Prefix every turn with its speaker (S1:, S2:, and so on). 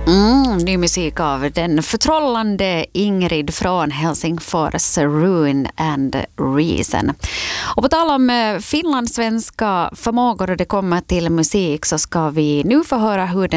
S1: Ny musik av den förtrollande Ingrid från Helsingfors, Ruin and Reason. Och på tal om finlandssvenska förmågor och det kommer till musik så ska vi nu få höra hur